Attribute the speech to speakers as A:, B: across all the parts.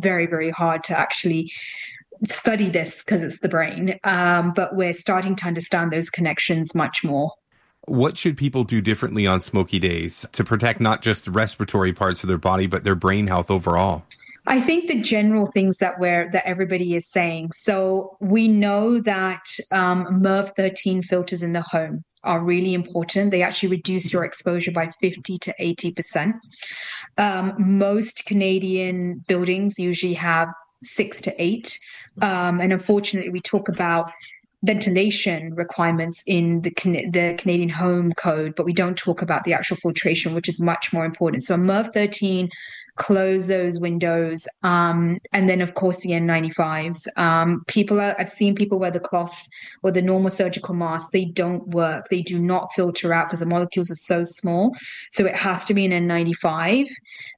A: very, very hard to actually study this because it's the brain. But we're starting to understand those connections much more.
B: What should people do differently on smoky days to protect not just the respiratory parts of their body, but their brain health overall?
A: I think the general things that everybody is saying. So we know that MERV 13 filters in the home are really important. They actually reduce your exposure by 50 to 80%. Most Canadian buildings usually have 6 to 8. And unfortunately, we talk about ventilation requirements in the Canadian Home Code, but we don't talk about the actual filtration, which is much more important. So MERV 13, close those windows, and then of course the N95s. I've seen people wear the cloth or the normal surgical mask. They don't work. They do not filter out because the molecules are so small. So it has to be an N95.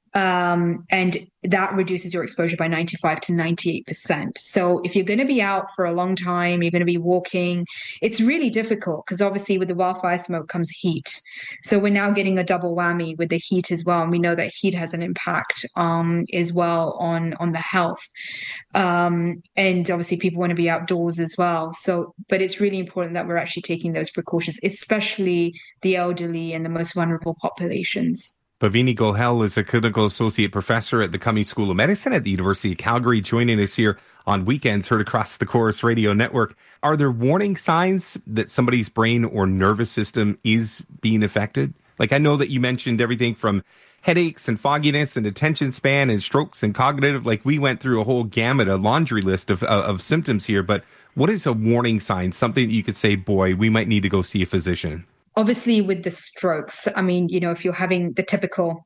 A: And that reduces your exposure by 95 to 98%. So if you're going to be out for a long time, you're going to be walking, it's really difficult because obviously with the wildfire smoke comes heat. So we're now getting a double whammy with the heat as well. And we know that heat has an impact as well on the health. And obviously people want to be outdoors as well. So, but it's really important that we're actually taking those precautions, especially the elderly and the most vulnerable populations.
B: Bhavini Gohel is a clinical associate professor at the Cummings School of Medicine at the University of Calgary, joining us here on weekends, heard across the Chorus Radio Network. Are there warning signs that somebody's brain or nervous system is being affected? Like, I know that you mentioned everything from headaches and fogginess and attention span and strokes and cognitive. Like, we went through a whole gamut, a laundry list of symptoms here. But what is a warning sign? Something that you could say, boy, we might need to go see a physician.
A: Obviously, with the strokes, I mean, if you're having the typical,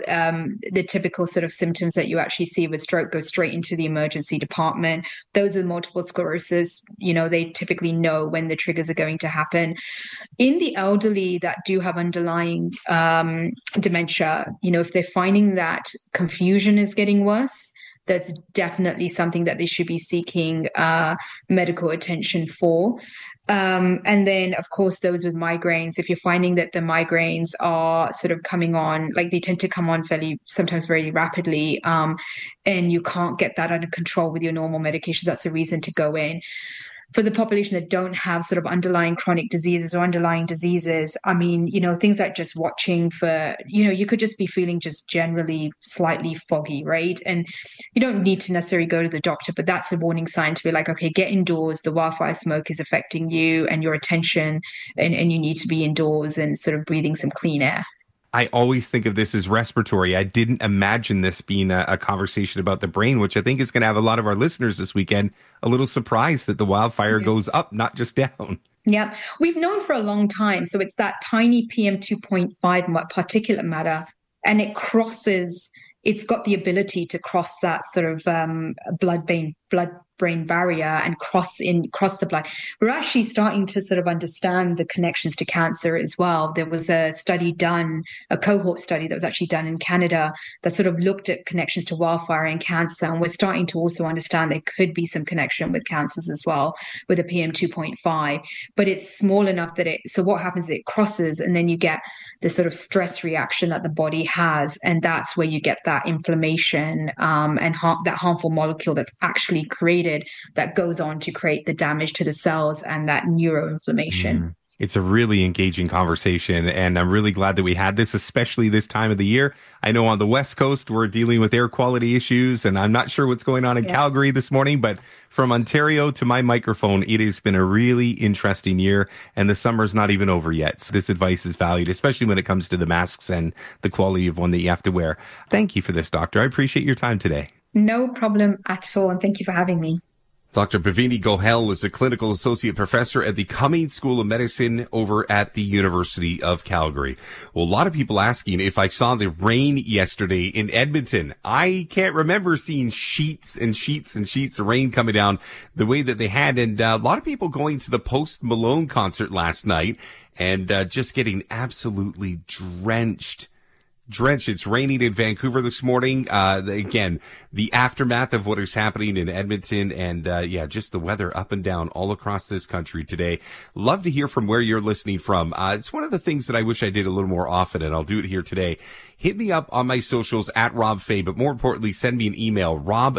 A: sort of symptoms that you actually see with stroke, go straight into the emergency department. Those with multiple sclerosis, they typically know when the triggers are going to happen. In the elderly that do have underlying dementia, if they're finding that confusion is getting worse, that's definitely something that they should be seeking medical attention for. And then, of course, those with migraines, if you're finding that the migraines are sort of coming on, like they tend to come on sometimes very rapidly, and you can't get that under control with your normal medications, that's a reason to go in. For the population that don't have sort of underlying chronic diseases or underlying diseases, I mean, things like just watching for, you could just be feeling just generally slightly foggy, right? And you don't need to necessarily go to the doctor, but that's a warning sign to be like, okay, get indoors. The wildfire smoke is affecting you and your attention, and you need to be indoors and sort of breathing some clean air.
B: I always think of this as respiratory. I didn't imagine this being a conversation about the brain, which I think is going to have a lot of our listeners this weekend a little surprised that the wildfire goes up, not just down.
A: Yeah, we've known for a long time. So it's that tiny PM2.5 particulate matter, and it's got the ability to cross that sort of blood-brain barrier and cross the blood. We're actually starting to sort of understand the connections to cancer as well. There was a cohort study that was actually done in Canada that sort of looked at connections to wildfire and cancer. And we're starting to also understand there could be some connection with cancers as well with a PM2.5, but it's small enough so what happens is it crosses, and then you get the sort of stress reaction that the body has. And that's where you get that inflammation and that harmful molecule that's actually created that goes on to create the damage to the cells and that neuroinflammation.
B: It's a really engaging conversation, and I'm really glad that we had this, especially this time of the year. I know on the West Coast, we're dealing with air quality issues, and I'm not sure what's going on in Calgary this morning, but from Ontario to my microphone, it has been a really interesting year, and the summer's not even over yet. So this advice is valued, especially when it comes to the masks and the quality of one that you have to wear. Thank you for this, Doctor. I appreciate your time today.
A: No problem at all, and thank you for having me.
B: Dr. Bhavini Gohel is a clinical associate professor at the Cummings School of Medicine over at the University of Calgary. Well, a lot of people asking if I saw the rain yesterday in Edmonton. I can't remember seeing sheets and sheets and sheets of rain coming down the way that they had. And a lot of people going to the Post Malone concert last night and just getting absolutely drenched. It's raining in Vancouver this morning. Again, the aftermath of what is happening in Edmonton and, just the weather up and down all across this country today. Love to hear from where you're listening from. It's one of the things that I wish I did a little more often, and I'll do it here today. Hit me up on my socials at Rob Fay, but more importantly, send me an email, Rob